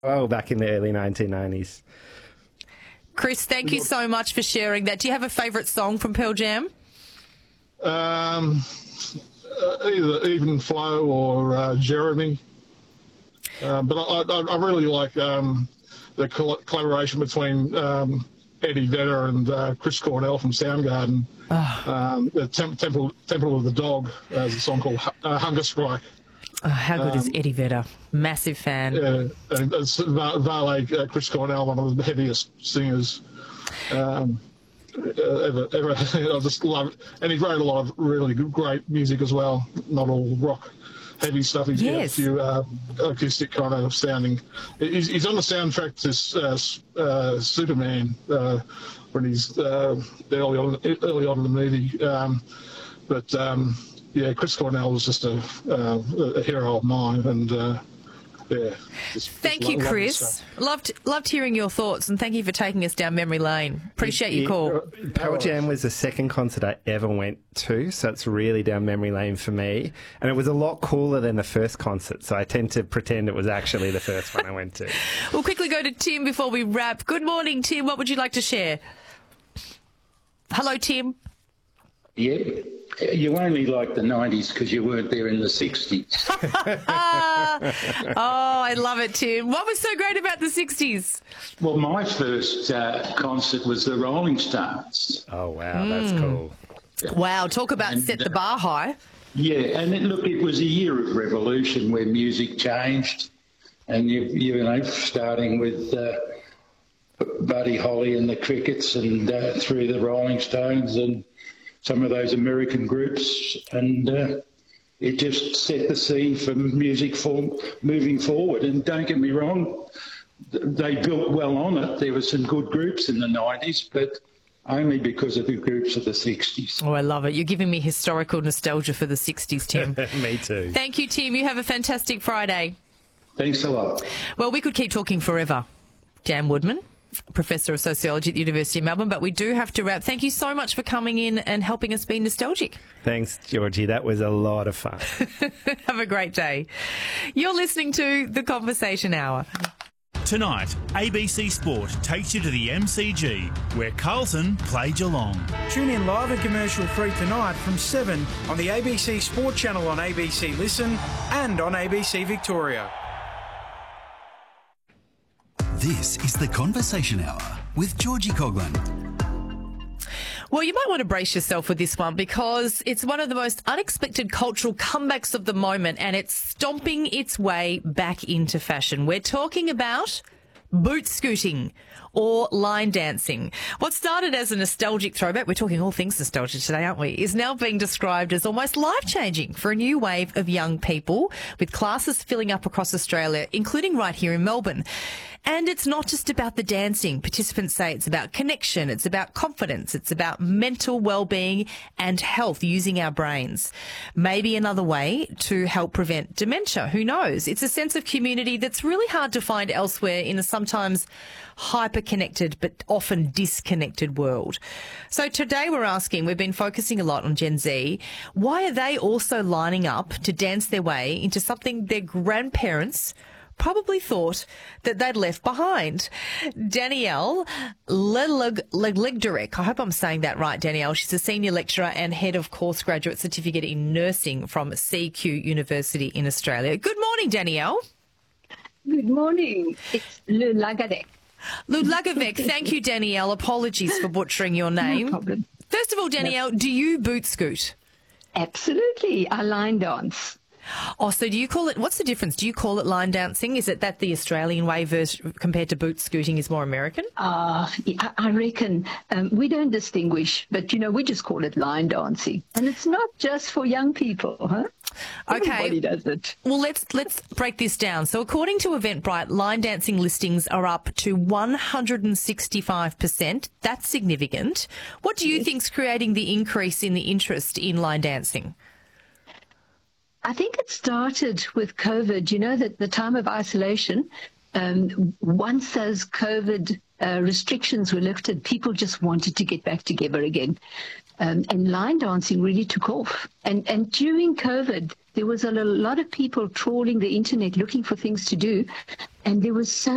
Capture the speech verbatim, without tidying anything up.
Oh, back in the early nineteen nineties. Chris, thank you so much for sharing that. Do you have a favourite song from Pearl Jam? Um, uh, either Even Flow or uh, Jeremy. Uh, but I, I, I really like um, the col- collaboration between um, Eddie Vedder and uh, Chris Cornell from Soundgarden. Oh. Um, the Tem- Temple Temple of the Dog. Uh, there's a song called uh, Hunger Strike. Oh, how good um, is Eddie Vedder? Massive fan. Yeah, and it's Valet, uh, Chris Cornell, one of the heaviest singers um, ever, ever. I just love it. And he wrote a lot of really good, great music as well, not all rock heavy stuff. He's got yes. a few uh, acoustic kind of sounding. He's, he's on the soundtrack to uh, uh, Superman uh, when he's uh, early on, early on in the movie. Um, but um, yeah, Chris Cornell was just a, uh, a hero of mine, and uh, yeah. Just, thank just you, love, Chris. Loved loved hearing your thoughts, and thank you for taking us down memory lane. Appreciate your call. Pearl Jam was the second concert I ever went to, so it's really down memory lane for me. And it was a lot cooler than the first concert, so I tend to pretend it was actually the first one I went to. We'll quickly go to Tim before we wrap. Good morning, Tim. What would you like to share? Hello, Tim. Yeah, you only like the nineties because you weren't there in the sixties. Oh, I love it, Tim. What was so great about the sixties? Well, my first uh, concert was the Rolling Stones. Oh, wow, that's cool. Wow, talk about and, set the bar high. Yeah, and it, look, it was a year of revolution where music changed, and you, you know, starting with uh, Buddy Holly and the Crickets, and uh, through the Rolling Stones and some of those American groups, and uh, it just set the scene for music for moving forward. And don't get me wrong, they built well on it. There were some good groups in the nineties, but only because of the groups of the sixties. Oh, I love it. You're giving me historical nostalgia for the sixties, Tim. Me too. Thank you, Tim. You have a fantastic Friday. Thanks a lot. Well, we could keep talking forever. Jan Woodman, Professor of Sociology at the University of Melbourne, but we do have to wrap. Thank you so much for coming in and helping us be nostalgic. Thanks, Georgie. That was a lot of fun. Have a great day. You're listening to The Conversation Hour. Tonight, A B C Sport takes you to the M C G, where Carlton play Geelong. Tune in live and commercial free tonight from seven on the A B C Sport channel on A B C Listen and on A B C Victoria. This is The Conversation Hour with Georgie Coughlin. Well, you might want to brace yourself with this one because it's one of the most unexpected cultural comebacks of the moment, and it's stomping its way back into fashion. We're talking about boot scooting or line dancing. What started as a nostalgic throwback, we're talking all things nostalgia today, aren't we, is now being described as almost life-changing for a new wave of young people, with classes filling up across Australia, including right here in Melbourne. And it's not just about the dancing. Participants say it's about connection, it's about confidence, it's about mental well-being and health, using our brains. Maybe another way to help prevent dementia. Who knows? It's a sense of community that's really hard to find elsewhere in a sometimes hyper-connected but often disconnected world. So today we're asking, we've been focusing a lot on Gen Z, why are they also lining up to dance their way into something their grandparents probably thought that they'd left behind? Danielle Leglegderek, I hope I'm saying that right, Danielle. She's a senior lecturer and head of course graduate certificate in nursing from C Q University in Australia. Good morning, Danielle. Good morning. It's Ludlagadek. Ludlagadek. Thank you, Danielle. Apologies for butchering your name. No problem. First of all, Danielle, do you boot scoot? Absolutely. I line dance. Oh, so do you call it, what's the difference? Do you call it line dancing? Is it that the Australian way versus, compared to boot scooting is more American? Uh, I reckon um, we don't distinguish, but, you know, we just call it line dancing. And it's not just for young people, huh? Okay. Everybody does it. Well, let's let's break this down. So according to Eventbrite, line dancing listings are up to one hundred sixty-five percent. That's significant. What do you yes. think's creating the increase in the interest in line dancing? I think it started with COVID. You know, that the time of isolation, um, once those COVID uh, restrictions were lifted, people just wanted to get back together again. Um, and line dancing really took off. And, and during COVID, there was a lot of people trawling the internet looking for things to do. And there was so